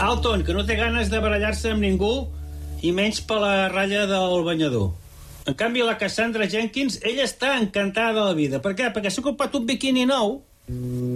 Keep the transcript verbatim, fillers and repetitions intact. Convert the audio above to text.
Dalton, que no té ganes de barallar-se amb ningú i menys per la ratlla del banyador. En canvi, la Cassandra Jenkins, ella està encantada de la vida. Per què? Perquè s'ha comprat un biquini nou